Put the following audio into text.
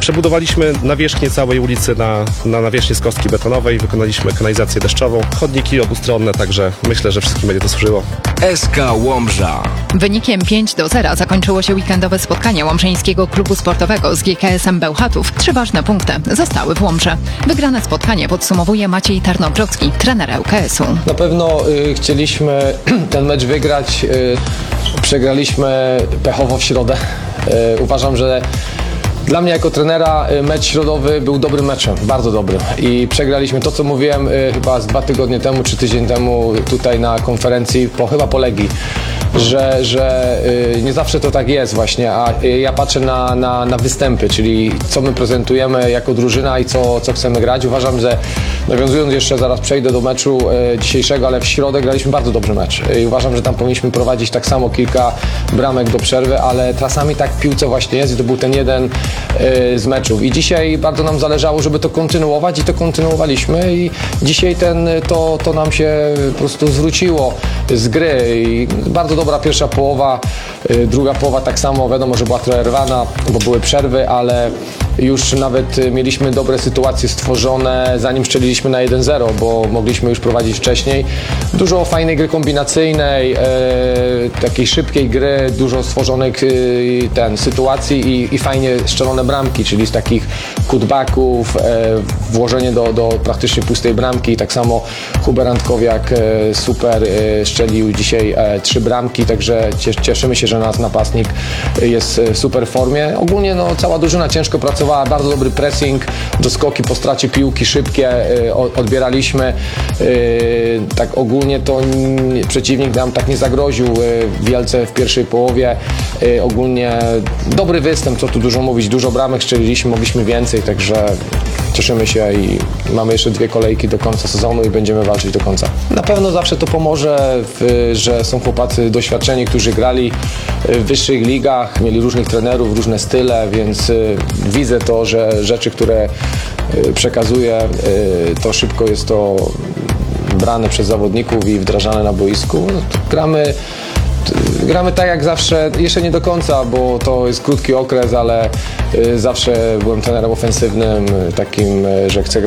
Przebudowaliśmy nawierzchnię całej ulicy na nawierzchnię z kostki betonowej, wykonaliśmy kanalizację deszczową, chodniki obustronne, także myślę, że wszystkim będzie to służyło. SK Łomża. Wynikiem 5-0 zakończyło się weekendowe spotkanie Łomżyńskiego Klubu Sportowego z GKS-em Bełchatów. 3 ważne punkty zostały w Łomży. Wygrane spotkanie podsumowuje Maciej Tarnobrzocki, trener ŁKS-u. Na pewno chcieliśmy ten mecz wygrać. Przegraliśmy pechowo w środę. Uważam, że dla mnie jako trenera mecz środowy był dobrym meczem, bardzo dobrym. I przegraliśmy to, co mówiłem chyba z 2 tygodnie temu, czy tydzień temu tutaj na konferencji, chyba po Legii, że nie zawsze to tak jest właśnie, a ja patrzę na występy, czyli co my prezentujemy jako drużyna i co chcemy grać. Uważam, że nawiązując jeszcze, zaraz przejdę do meczu dzisiejszego, ale w środę graliśmy bardzo dobry mecz. I uważam, że tam powinniśmy prowadzić tak samo kilka bramek do przerwy, ale czasami tak w piłce właśnie jest i to był ten jeden z meczów. I dzisiaj bardzo nam zależało, żeby to kontynuować i to kontynuowaliśmy i dzisiaj to nam się po prostu zwróciło z gry i bardzo dobra pierwsza połowa, druga połowa tak samo, wiadomo, że była trochę rwana, bo były przerwy, ale już nawet mieliśmy dobre sytuacje stworzone, zanim strzeliliśmy na 1-0, bo mogliśmy już prowadzić wcześniej. Dużo fajnej gry kombinacyjnej, takiej szybkiej gry, dużo stworzonych sytuacji i fajnie strzelone bramki, czyli z takich cutbacków, włożenie do praktycznie pustej bramki. Tak samo Hubert Antkowiak super strzelił dzisiaj 3 bramki, także cieszymy się, że nasz napastnik jest w super formie. Ogólnie cała drużyna ciężko pracowała, bardzo dobry pressing, doskoki po stracie piłki szybkie odbieraliśmy. Tak ogólnie to przeciwnik nam tak nie zagroził wielce w pierwszej połowie. Ogólnie dobry występ, co tu dużo mówić, dużo bramek strzeliliśmy, mogliśmy więcej, także cieszymy się i mamy jeszcze 2 kolejki do końca sezonu i będziemy walczyć do końca. Na pewno zawsze to pomoże, że są chłopacy doświadczeni, którzy grali w wyższych ligach, mieli różnych trenerów, różne style, więc widzę to, że rzeczy, które przekazuję, to szybko jest to brane przez zawodników i wdrażane na boisku. Gramy tak jak zawsze, jeszcze nie do końca, bo to jest krótki okres, ale zawsze byłem trenerem ofensywnym, takim, że chcę grać